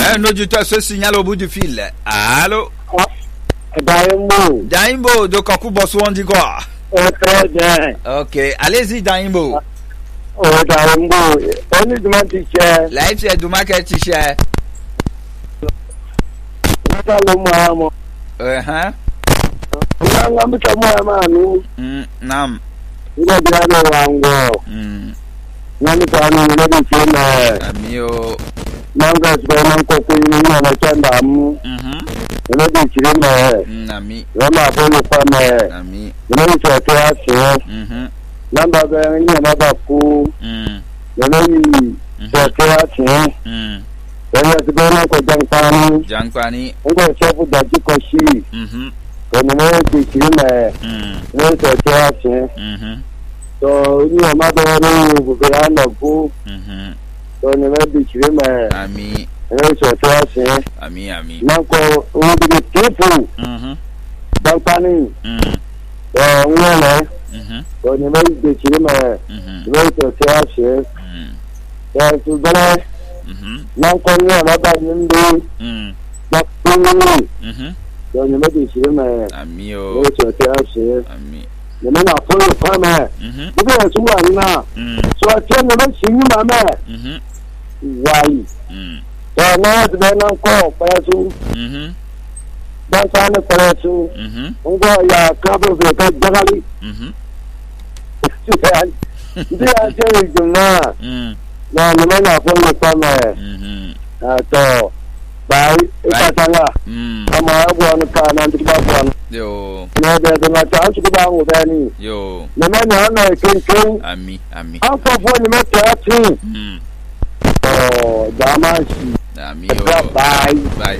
No juta so signal au bout du fil. Allô? Daimbo, de Kakubo Swandi quoi. Très bien. Ok, allez-y Daimbo. Daimbo, on est demandé t-shirt. Live c'est du market t-shirt. Nam. Amio. Manga sibona nkoko yini na chanda mu. Nodi chirime. Nami. Rama bolo kwame. Nami. Nodi chotea se. Namba ga ni na baku. Nodi chotea se. Nodi sibona ko Jankani. Ngo chefu da jikoshi. Ko nodi chirime. Nodi chotea se. So ni ma do ni bugana ku. So ni ma di chirime. Ami. Ami. Nanko ubi tipu. Dankani. Ngole. So ni ma di chirime. Ni chotea se. So bala. Nanko ni ma ba nyimbi. Bakuni. So ni ma di chirime. Ami Ni chotea se. Ami. Ni na follow kwame. Ubi suwa na. So atene na sinyu mama. Why? Na na ko pasu. Dan sana pasu. Ngo ya kabo ve ka jagali. Dia je juma. Na na follow kwame. To bai ikatanga. Kama bwana kana ndibabwana. Yo. Na da na ta su ba ngo bani. Yo. Na na kin. Ami. Ako fo ni mata ati. Damashi. Ami. Bye.